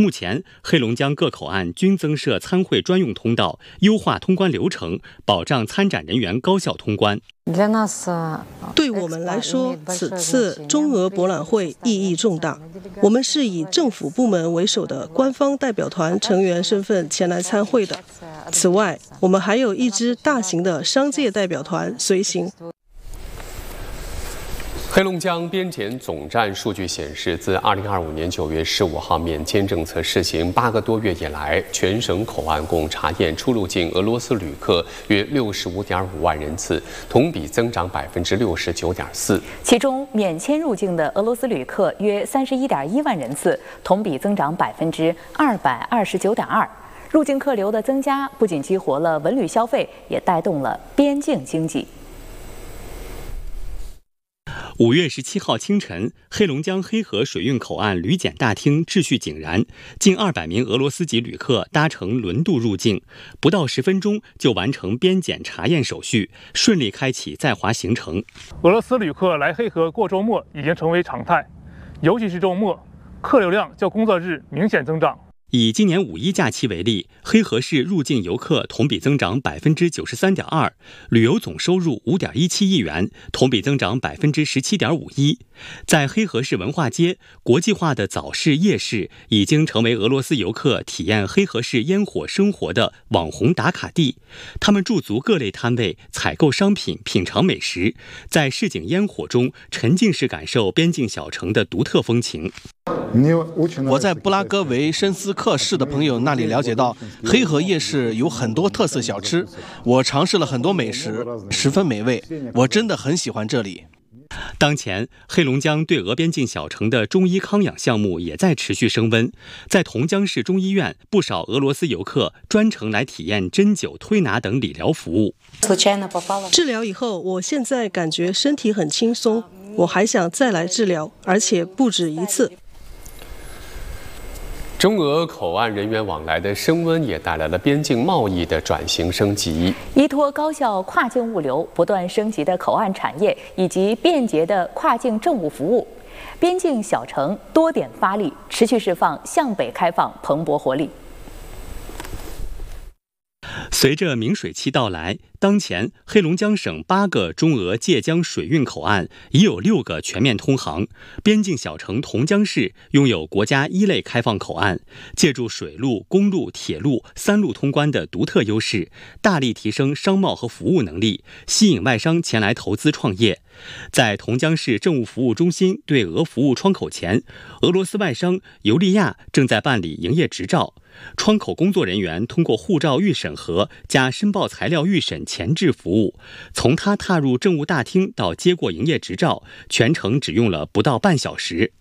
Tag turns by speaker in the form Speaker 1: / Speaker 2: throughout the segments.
Speaker 1: 目前，黑龙江各口岸均增设参会专用通道，优化通关流程，保障参展人员高效通关。
Speaker 2: 对我们来说，此次中俄博览会意义重大。我们是以政府部门为首的官方代表团成员身份前来参会的。此外，我们还有一支大型的商界代表团随行。
Speaker 3: 黑龙江边检总站数据显示，自2025年9月15号免签政策试行8个多月以来，全省口岸共查验出入境俄罗斯旅客约65.5万人次，同比增长69.4%。
Speaker 4: 其中，免签入境的俄罗斯旅客约31.1万人次，同比增长229.2%。入境客流的增加，不仅激活了文旅消费，也带动了边境经济。
Speaker 1: 5月17号清晨，黑龙江黑河水运口岸旅检大厅秩序井然，近200名俄罗斯籍旅客搭乘轮渡入境，不到10分钟就完成边检查验手续，顺利开启在华行程。
Speaker 5: 俄罗斯旅客来黑河过周末已经成为常态，尤其是周末，客流量较工作日明显增长。
Speaker 1: 以今年5一假期为例，黑河市入境游客同比增长93.2%，旅游总收入5.17亿元，同比增长17.51%。在黑河市文化街，国际化的早市夜市已经成为俄罗斯游客体验黑河市烟火生活的网红打卡地。他们驻足各类摊位，采购商品，品尝美食，在市井烟火中沉浸式感受边境小城的独特风情。
Speaker 6: 我在布拉格维申斯克市的朋友那里了解到，黑河夜市有很多特色小吃，我尝试了很多美食，十分美味，我真的很喜欢这里。
Speaker 1: 当前，黑龙江对俄边境小城的中医康养项目也在持续升温。在同江市中医院，不少俄罗斯游客专程来体验针灸、推拿等理疗服务。
Speaker 2: 治疗以后，我现在感觉身体很轻松，我还想再来治疗，而且不止一次。
Speaker 3: 中俄口岸人员往来的升温，也带来了边境贸易的转型升级。
Speaker 4: 依托高效跨境物流、不断升级的口岸产业以及便捷的跨境政务服务，边境小城多点发力，持续释放向北开放蓬勃活力。
Speaker 1: 随着明水期到来，当前黑龙江省8个中俄界江水运口岸已有6个全面通航。边境小城同江市拥有国家1类开放口岸，借助水路、公路、铁路3路通关的独特优势，大力提升商贸和服务能力，吸引外商前来投资创业。在同江市政务服务中心对俄服务窗口前，俄罗斯外商尤利亚正在办理营业执照。窗口工作人员通过护照预审核加申报材料预审前置服务，从他踏入政务大厅到接过营业执照，全程只用了不到半小时。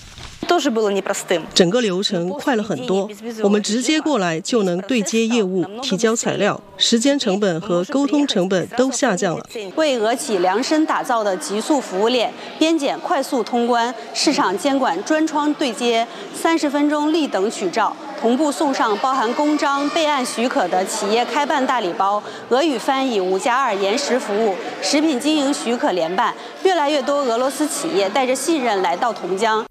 Speaker 2: 整个流程快了很多，我们直接过来就能对接业务、提交材料，时间成本和沟通成本都下降了。
Speaker 7: 为俄企量身打造的极速服务链，边检快速通关，市场监管专窗对接，30分钟立等取照，同步送上包含公章、备案许可的企业开办大礼包，俄语翻译5+2延时服务，食品经营许可联办，越来越多俄罗斯企业带着信任来到同江。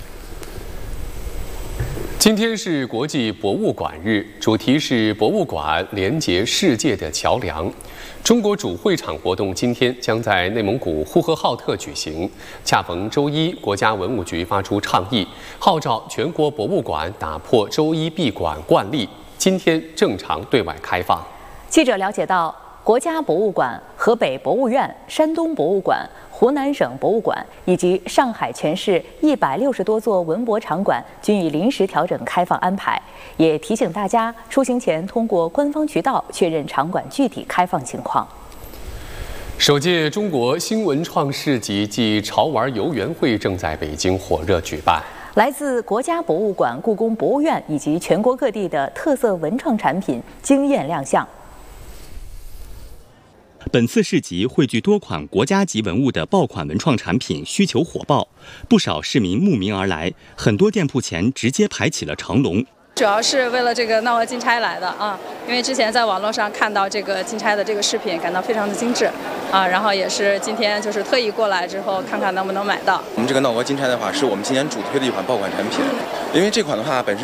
Speaker 3: 今天是国际博物馆日，主题是博物馆连接世界的桥梁。中国主会场活动今天将在内蒙古呼和浩特举行，恰逢周一，国家文物局发出倡议，号召全国博物馆打破周一闭馆惯例，今天正常对外开放。
Speaker 4: 记者了解到，国家博物馆、河北博物院、山东博物馆、湖南省博物馆以及上海全市160多座文博场馆均已临时调整开放安排，也提醒大家出行前通过官方渠道确认场馆具体开放情况。
Speaker 3: 首届中国新文创市集暨潮玩游园会正在北京火热举办。
Speaker 4: 来自国家博物馆、故宫博物院以及全国各地的特色文创产品惊艳亮相。
Speaker 1: 本次市集汇聚多款国家级文物的爆款文创产品，需求火爆，不少市民慕名而来，很多店铺前直接排起了长龙。
Speaker 8: 主要是为了这个闹俄金钗来的啊，因为之前在网络上看到这个金钗的这个视频，感到非常的精致啊，然后也是今天就是特意过来之后看看能不能买到。
Speaker 9: 我们这个闹俄金钗的话，是我们今年主推的一款爆款产品，因为这款的话本身